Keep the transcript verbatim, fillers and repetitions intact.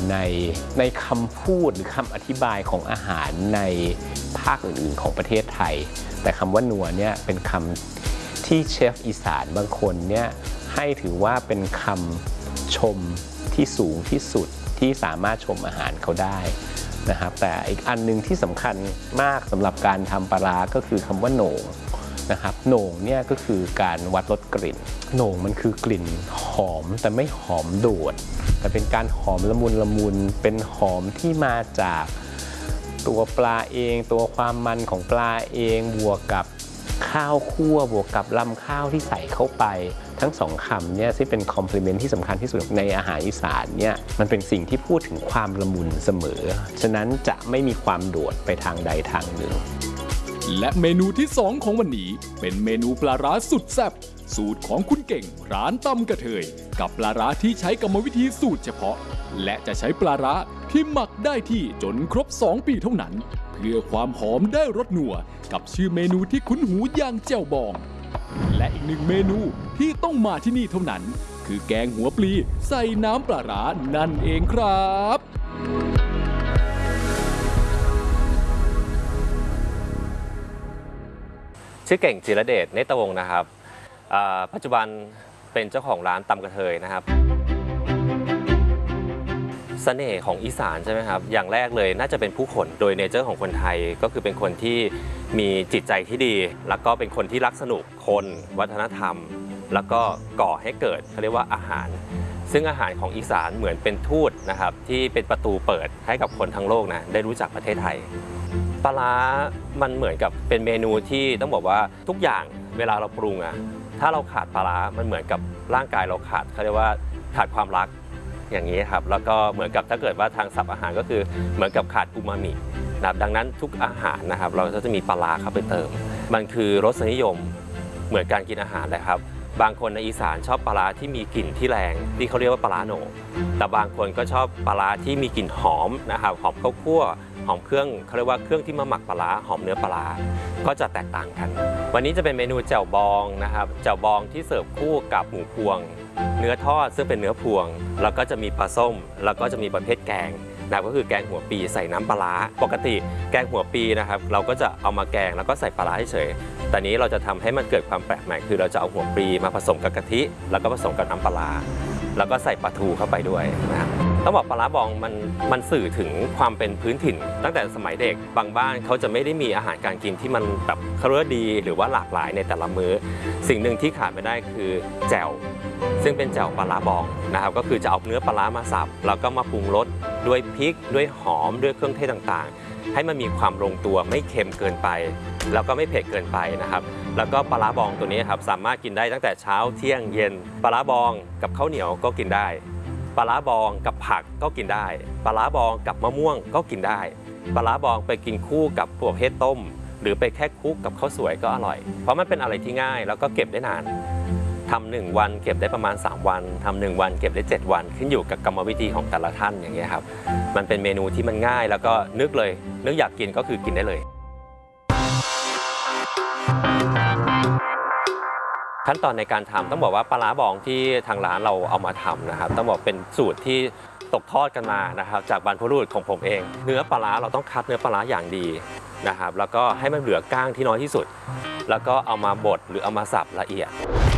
ในในคำพูดหรือคำอธิบายของอาหารในภาคอื่นๆของประเทศไทยแต่คำว่านัวเนี่ยเป็นคำที่เชฟอีสานบางคนเนี่ยให้ถือว่าเป็นคำชมที่สูงที่สุดที่สามารถชมอาหารเขาได้นะครับแต่อีกอันนึงที่สำคัญมากสำหรับการทำปลาร้าก็คือคำว่าโหน่งนะครับโหน่งเนี่ยก็คือการวัดรสกลิ่นโหน่งมันคือกลิ่นหอมแต่ไม่หอมโดดแต่เป็นการหอมละมุนละมุนเป็นหอมที่มาจากตัวปลาเองตัวความมันของปลาเองบวกกับข้าวคั่วบวกกับลำข้าวที่ใส่เข้าไปทั้งสองคำเนี่ยที่เป็นคอมพลีเมนต์ที่สำคัญที่สุดในอาหารอีสานเนี่ยมันเป็นสิ่งที่พูดถึงความละมุนเสมอฉะนั้นจะไม่มีความโดดไปทางใดทางหนึ่งและเมนูที่สองของวันนี้เป็นเมนูปลาร้าสุดแซ่บสูตรของคุณเก่งร้านตำกระเทยกับปลาร้าที่ใช้กรรมวิธีสูตรเฉพาะและจะใช้ปลาร้าที่หมักได้ที่จนครบสองปีเท่านั้นเพื่อความหอมได้รสนัวกับชื่อเมนูที่คุ้นหูอย่างแจ่วบองและอีกหนึ่งเมนูที่ต้องมาที่นี่เท่านั้นคือแกงหัวปลีใส่น้ำปลาร้านั่นเองครับชื่อเก่งจิรเดชเนตรวงศ์นะครับปัจจุบันเป็นเจ้าของร้านตำกระเทยนะครับเสน่ห์ของอีสานใช่ไหมครับอย่างแรกเลยน่าจะเป็นผู้คนโดยเนเจอร์ของคนไทยก็คือเป็นคนที่มีจิตใจที่ดีแล้วก็เป็นคนที่รักสนุกคนวัฒนธรรมแล้วก็ก่อให้เกิดเขาเรียกว่าอาหารซึ่งอาหารของอีสานเหมือนเป็นทูตนะครับที่เป็นประตูเปิดให้กับคนทั้งโลกนะได้รู้จักประเทศไทยปลาร้ามันเหมือนกับเป็นเมนูที่ต้องบอกว่าทุกอย่างเวลาเราปรุงอะถ้าเราขาดปลาร้ามันเหมือนกับร่างกายเราขาดเขาเรียกว่าขาดความรักอย่างนี้ครับแล้วก็เหมือนกับถ้าเกิดว่าทางศัพท์อาหารก็คือเหมือนกับขาดอูมามินะครับดังนั้นทุกอาหารนะครับเราก็จะมีปลาร้าเข้าไปเติมมันคือรสนิยมเหมือนการกินอาหารเลยครับบางคนในอีสานชอบปลาร้าที่มีกลิ่นที่แรงที่เขาเรียกว่าปลาร้าโหน่งแต่บางคนก็ชอบปลาร้าที่มีกลิ่นหอมนะครับหอมข้าวคั่วหอมเครื่องเขาเรียกว่าเครื่องที่มาหมักปลาร้าหอมเนื้อปลาร้าก็จะแตกต่างกันวันนี้จะเป็นเมนูแจ่วบองนะครับแจ่วบองที่เสิร์ฟคู่กับหมูพวงเนื้อทอดซึ่งเป็นเนื้อพวงแล้วก็จะมีปลาส้มแล้วก็จะมีประเภทแกงนะก็คือแกงหัวปีใส่น้ำปลาร้าปกติแกงหัวปีนะครับเราก็จะเอามาแกงแล้วก็ใส่ปลาร้าเฉยแต่นี้เราจะทำให้มันเกิดความแปลกใหม่คือเราจะเอาหัวปีมาผสมกับกะทิแล้วก็ผสมกับน้ำปลาร้าแล้วก็ใส่ปลาทูเข้าไปด้วยนะครับต้องบอกปลาร้าบองมันมันสื่อถึงความเป็นพื้นถิ่นตั้งแต่สมัยเด็กบางบ้านเขาจะไม่ได้มีอาหารการกินที่มันแบบเขาเรียกว่าดีหรือว่าหลากหลายในแต่ละมื้อสิ่งหนึ่งที่ขาดไม่ได้คือแจ่วซึ่งเป็นแจ่วปลาร้าบองนะครับก็คือจะเอาเนื้อปลาร้ามาสับแล้วก็มาปรุงรสด้วยพริกด้วยหอมด้วยเครื่องเทศต่างๆให้มันมีความลงตัวไม่เค็มเกินไปแล้วก็ไม่เผ็ดเกินไปนะครับแล้วก็ปลาร้าบองตัวนี้ครับสามารถกินได้ตั้งแต่เช้าเที่ยงเย็นปลาร้าบองกับข้าวเหนียวก็กินได้ปลาร้าบองกับผักก็กินได้ปลาร้าบองกับมะม่วงก็กินได้ปลาร้าบองไปกินคู่กับพวกเห็ดต้มหรือไปแค่คลุกกับข้าวสวยก็อร่อยเพราะมันเป็นอะไรที่ง่ายแล้วก็เก็บได้นานทำหนึ่งวันเก็บได้ประมาณสามวันทำหนึ่งวันเก็บได้เจ็ดวันขึ้นอยู่กับกรรมวิธีของแต่ละท่านอย่างเงี้ยครับมันเป็นเมนูที่มันง่ายแล้วก็นึกเลยนึกอยากกินก็คือกินได้เลยขั้นตอนในการทำต้องบอกว่าปลาร้าบองที่ทางร้านเราเอามาทำนะครับต้องบอกเป็นสูตรที่ตกทอดกันมานะครับจากบรรพบุรุษของผมเองเนื้อปลาร้าเราต้องคัดเนื้อปลาร้าอย่างดีนะครับแล้วก็ให้มันเหลือก้างที่น้อยที่สุดแล้วก็เอามาบดหรือเอามาสับละเอียด